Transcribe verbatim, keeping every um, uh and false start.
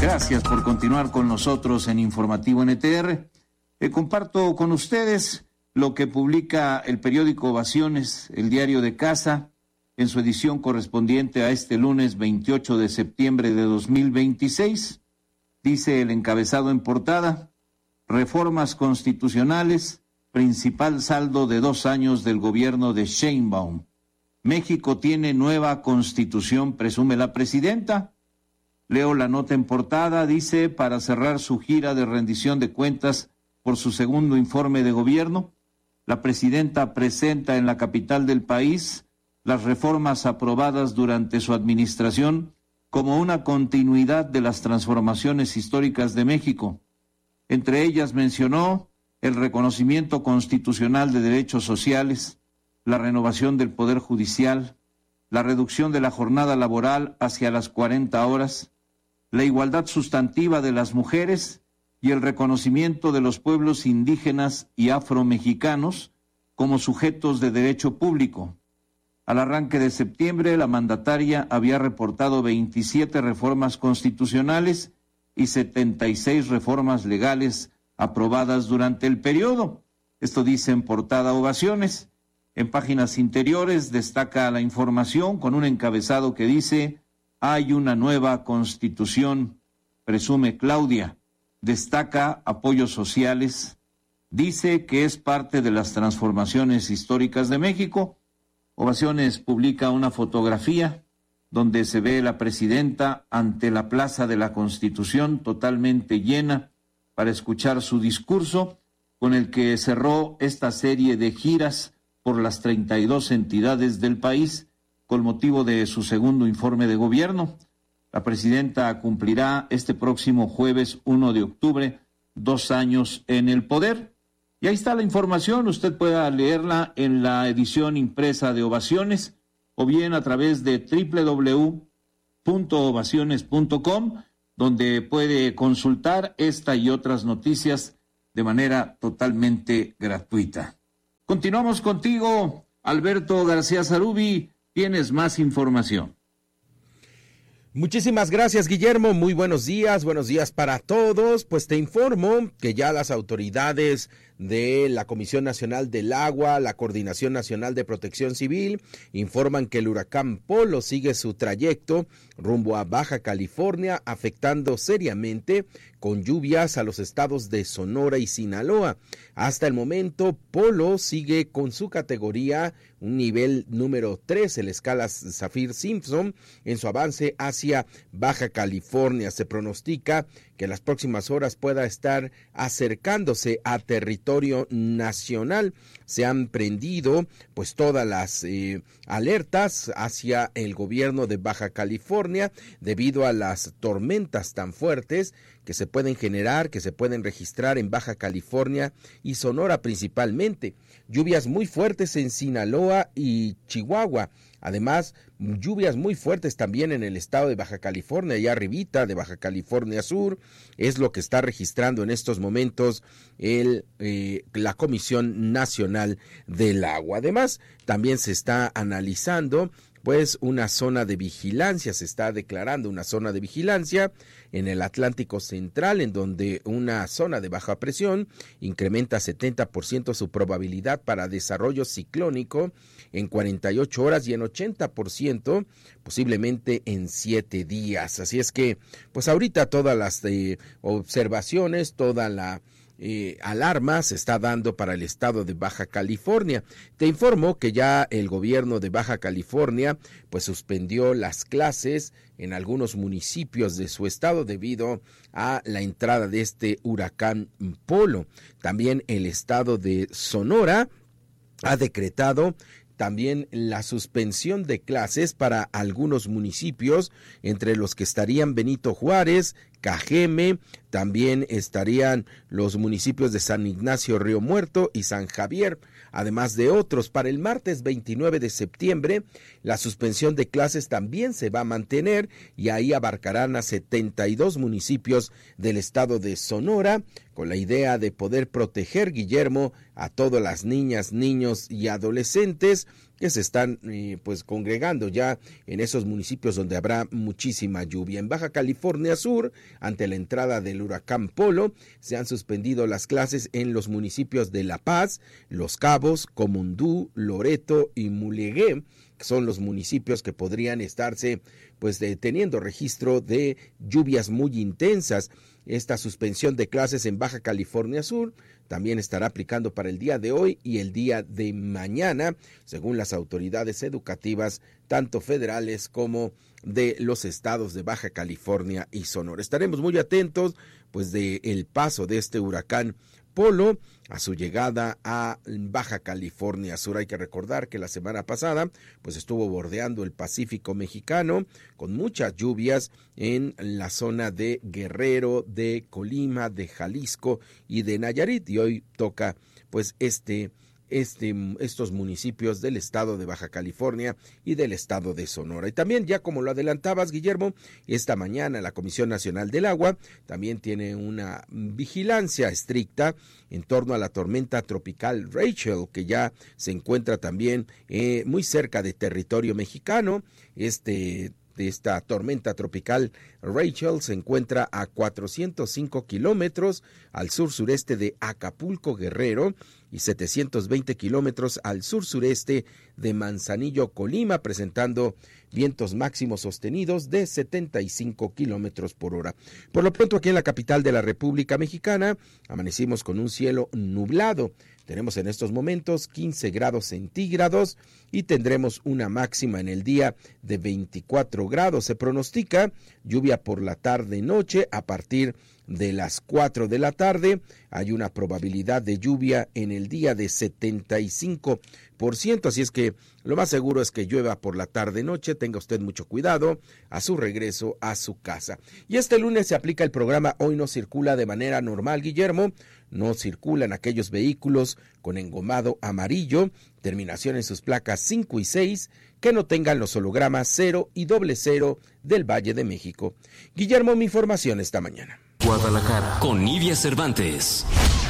Gracias por continuar con nosotros en Informativo N T R. Eh, comparto con ustedes lo que publica el periódico Ovaciones, el diario de casa, en su edición correspondiente a este lunes veintiocho de septiembre de dos mil veintiséis. Dice el encabezado en portada: reformas constitucionales, principal saldo de dos años del gobierno de Sheinbaum. México tiene nueva constitución, presume la presidenta. Leo la nota en portada, dice: para cerrar su gira de rendición de cuentas por su segundo informe de gobierno, la presidenta presenta en la capital del país las reformas aprobadas durante su administración como una continuidad de las transformaciones históricas de México. Entre ellas mencionó el reconocimiento constitucional de derechos sociales, la renovación del Poder Judicial, la reducción de la jornada laboral hacia las cuarenta horas, la igualdad sustantiva de las mujeres y el reconocimiento de los pueblos indígenas y afromexicanos como sujetos de derecho público. Al arranque de septiembre, la mandataria había reportado veintisiete reformas constitucionales y setenta y seis reformas legales aprobadas durante el periodo. Esto dice en portada Ovaciones. En páginas interiores destaca la información con un encabezado que dice: hay una nueva constitución, presume Claudia. Destaca apoyos sociales. Dice que es parte de las transformaciones históricas de México. Ovaciones publica una fotografía donde se ve la presidenta ante la Plaza de la Constitución totalmente llena para escuchar su discurso, con el que cerró esta serie de giras por las treinta y dos entidades del país con motivo de su segundo informe de gobierno. La presidenta cumplirá este próximo jueves uno de octubre dos años en el poder. Y ahí está la información, usted pueda leerla en la edición impresa de Ovaciones o bien a través de doble u doble u doble u punto ovaciones punto com, donde puede consultar esta y otras noticias de manera totalmente gratuita. Continuamos contigo, Alberto García Zarubi, tienes más información. Muchísimas gracias, Guillermo. Muy buenos días, buenos días para todos. Pues te informo que ya las autoridades de la Comisión Nacional del Agua, la Coordinación Nacional de Protección Civil, informan que el huracán Polo sigue su trayecto rumbo a Baja California, afectando seriamente con lluvias a los estados de Sonora y Sinaloa. Hasta el momento, Polo sigue con su categoría, un nivel número tres, en la escala Saffir-Simpson, en su avance hacia Baja California. Se pronostica que en las próximas horas pueda estar acercándose a territorio nacional. Se han prendido pues todas las eh, alertas hacia el gobierno de Baja California debido a las tormentas tan fuertes que se pueden generar, que se pueden registrar en Baja California y Sonora principalmente. Lluvias muy fuertes en Sinaloa y Chihuahua. Además, lluvias muy fuertes también en el estado de Baja California, allá arribita de Baja California Sur, es lo que está registrando en estos momentos el, eh, la Comisión Nacional del Agua. Además, también se está analizando pues una zona de vigilancia, se está declarando una zona de vigilancia en el Atlántico Central, en donde una zona de baja presión incrementa setenta por ciento su probabilidad para desarrollo ciclónico en cuarenta y ocho horas y en ochenta por ciento posiblemente en siete días. Así es que, pues ahorita todas las eh, observaciones, toda la Eh, alarma se está dando para el estado de Baja California. Te informo que ya el gobierno de Baja California pues suspendió las clases en algunos municipios de su estado debido a la entrada de este huracán Polo. También el estado de Sonora ha decretado también la suspensión de clases para algunos municipios, entre los que estarían Benito Juárez, Cajeme, también estarían los municipios de San Ignacio Río Muerto y San Javier, además de otros. Para el martes veintinueve de septiembre, la suspensión de clases también se va a mantener y ahí abarcarán a setenta y dos municipios del estado de Sonora, con la idea de poder proteger, Guillermo, a todas las niñas, niños y adolescentes que se están eh, pues congregando ya en esos municipios donde habrá muchísima lluvia. En Baja California Sur, ante la entrada del huracán Polo, se han suspendido las clases en los municipios de La Paz, Los Cabos, Comondú, Loreto y Mulegé, que son los municipios que podrían estarse pues de, teniendo registro de lluvias muy intensas. Esta suspensión de clases en Baja California Sur también estará aplicando para el día de hoy y el día de mañana, según las autoridades educativas, tanto federales como de los estados de Baja California y Sonora. Estaremos muy atentos pues de el paso de este huracán Polo a su llegada a Baja California Sur. Hay que recordar que la semana pasada pues estuvo bordeando el Pacífico mexicano con muchas lluvias en la zona de Guerrero, de Colima, de Jalisco y de Nayarit, y hoy toca pues este Este, estos municipios del estado de Baja California y del estado de Sonora. Y también, ya como lo adelantabas, Guillermo, esta mañana la Comisión Nacional del Agua también tiene una vigilancia estricta en torno a la tormenta tropical Rachel, que ya se encuentra también eh, muy cerca de territorio mexicano. Este de esta tormenta tropical Rachel se encuentra a cuatrocientos cinco kilómetros al sur-sureste de Acapulco, Guerrero, y setecientos veinte kilómetros al sur-sureste de Manzanillo, Colima, presentando vientos máximos sostenidos de setenta y cinco kilómetros por hora. Por lo pronto, aquí en la capital de la República Mexicana, amanecimos con un cielo nublado. Tenemos en estos momentos quince grados centígrados y tendremos una máxima en el día de veinticuatro grados. Se pronostica lluvia por la tarde-noche a partir de las cuatro de la tarde. Hay una probabilidad de lluvia en el día de setenta y cinco por ciento, así es que lo más seguro es que llueva por la tarde-noche. Tenga usted mucho cuidado a su regreso a su casa. Y este lunes se aplica el programa Hoy no circula de manera normal, Guillermo. No circulan aquellos vehículos con engomado amarillo, terminación en sus placas cinco y seis, que no tengan los hologramas cero y doble cero del Valle de México. Guillermo, mi información esta mañana. Guadalajara, con Nidia Cervantes.